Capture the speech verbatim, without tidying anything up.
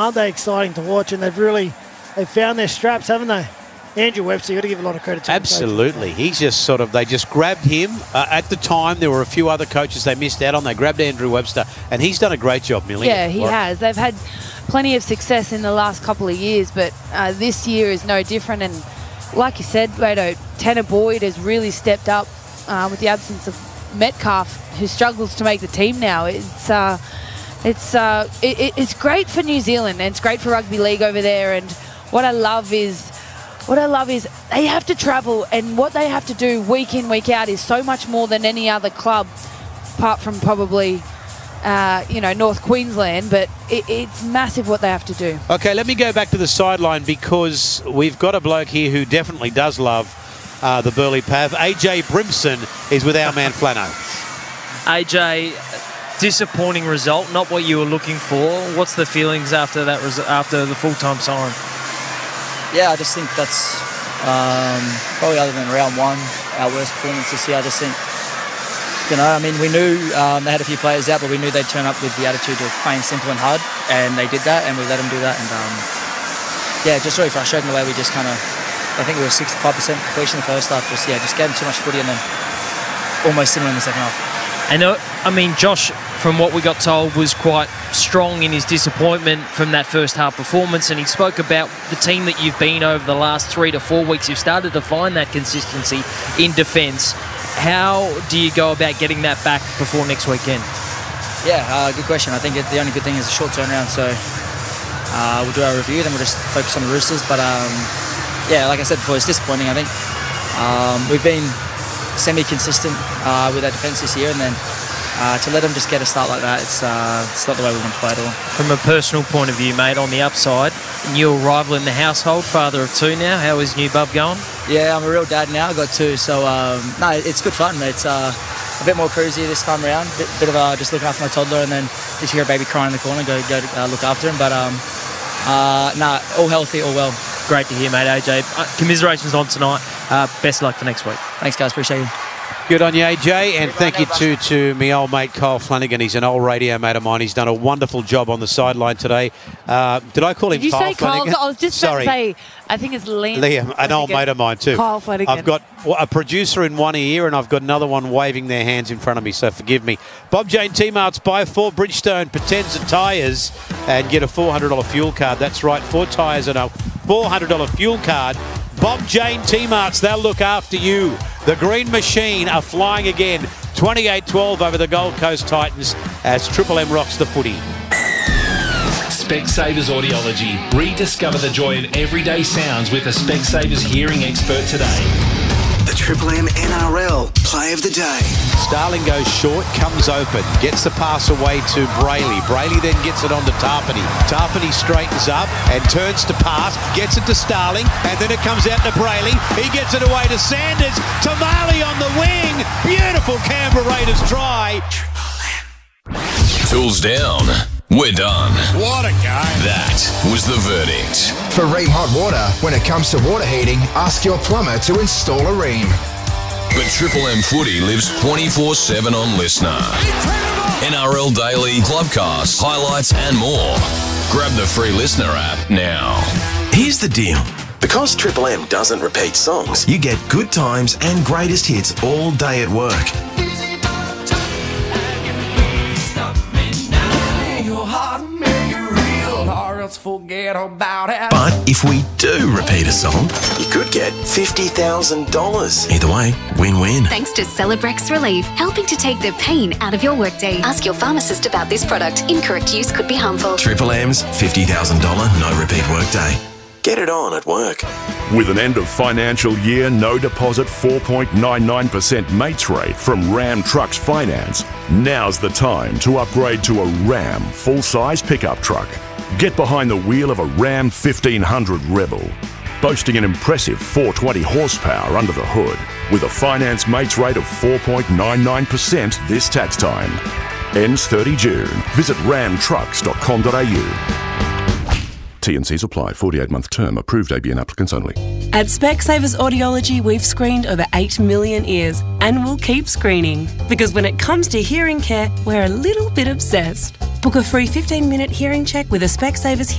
aren't they exciting to watch? And they've really they've found their straps, haven't they? Andrew Webster, you've got to give a lot of credit to him. Absolutely. He's just sort of, they just grabbed him. Uh, at the time, there were a few other coaches they missed out on. They grabbed Andrew Webster, and he's done a great job, Millie. Yeah, he has. They've had plenty of success in the last couple of years, but uh, this year is no different. And like you said, Rado, Tanner Boyd has really stepped up uh, with the absence of Metcalf, who struggles to make the team now. It's uh, it's uh, it, it's great for New Zealand, and it's great for rugby league over there. And what I love is what I love is they have to travel, and what they have to do week in, week out is so much more than any other club, apart from probably uh, you know, North Queensland. But it, it's massive what they have to do. Okay, let me go back to the sideline, because we've got a bloke here who definitely does love uh, the Burleigh Pav. A J Brimson is with our man Flano. A J, disappointing result, not what you were looking for. What's the feelings after that? Res after the full-time siren? Yeah, I just think that's um, probably, other than round one, our worst performance this year. I just think, you know, I mean, we knew um, they had a few players out, but we knew they'd turn up with the attitude of playing simple and hard, and they did that, and we let them do that. And um, yeah, just really frustrating the way we just kind of, I think we were sixty-five percent completion in the first half. Just, yeah, just gave them too much footy, and then almost similar in the second half. And uh, I mean, Josh, from what we got told, was quite strong in his disappointment from that first half performance, and he spoke about the team that you've been over the last three to four weeks. You've started to find that consistency in defence. How do you go about getting that back before next weekend? Yeah, uh, good question. I think it, the only good thing is a short turnaround, so uh, we'll do our review, then we'll just focus on the Roosters. But um, yeah, like I said before, it's disappointing. I think um, we've been semi-consistent uh, with our defence this year, and then uh, to let them just get a start like that, it's, uh, it's not the way we want to play at all. From a personal point of view, mate, on the upside, new arrival in the household, father of two now. How is new bub going? Yeah, I'm a real dad now. I've got two, so um, no, it's good fun. It's uh, a bit more cruisy this time around. Bit, bit of uh, just looking after my toddler, and then just hear a baby crying in the corner, go go uh, look after him. But um, uh, nah, all healthy, all well. Great to hear, mate. A J, uh, commiserations on tonight. Uh, best of luck for next week. Thanks, guys. Appreciate you. Good on you, A J, and thank you too to me old mate Kyle Flanagan. He's an old radio mate of mine. He's done a wonderful job on the sideline today. Uh, did I call him Did you Kyle say Flanagan? Kyle? I was just Sorry. about to say, I think it's Liam. Liam, an old mate of mine too. Kyle Flanagan. I've got a producer in one ear, and I've got another one waving their hands in front of me, so forgive me. Bob Jane T-Marts, buy four Bridgestone Potenza tyres and get a four hundred dollar fuel card. That's right, four tyres and a four hundred dollar fuel card. Bob Jane T-Marts, they'll look after you. The Green Machine are flying again, twenty-eight twelve over the Gold Coast Titans as Triple M rocks the footy. Specsavers Audiology. Rediscover the joy of everyday sounds with a Specsavers hearing expert today. The Triple M N R L Play of the Day. Starling goes short, comes open, gets the pass away to Brayley. Brayley then gets it on to Tarpany. Tarpany straightens up and turns to pass, gets it to Starling, and then it comes out to Brayley. He gets it away to Sanders. Tamale on the wing. Beautiful Canberra Raiders try. Tools down. We're done. What a game. That was the verdict. For Ream Hot Water, when it comes to water heating, ask your plumber to install a Ream. But Triple M Footy lives twenty-four seven on Listener. N R L Daily, Clubcast, highlights and more. Grab the free Listener app now. Here's the deal. Because Triple M doesn't repeat songs, you get good times and greatest hits all day at work. Forget about it. But if we do repeat a song, you could get fifty thousand dollars. Either way, win-win. Thanks to Celebrex Relief, helping to take the pain out of your workday. Ask your pharmacist about this product. Incorrect use could be harmful. Triple M's fifty thousand dollar no repeat workday. Get it on at work. With an end of financial year, no deposit four point nine nine percent mates rate from Ram Trucks Finance, now's the time to upgrade to a Ram full-size pickup truck. Get behind the wheel of a Ram fifteen hundred Rebel, boasting an impressive four hundred twenty horsepower under the hood, with a finance mates rate of four point nine nine percent this tax time. Ends thirty June. Visit ram trucks dot com dot a u. T and Cs apply. forty-eight month term. Approved A B N applicants only. At Specsavers Audiology, we've screened over eight million ears, and we'll keep screening. Because when it comes to hearing care, we're a little bit obsessed. Book a free fifteen minute hearing check with a Specsavers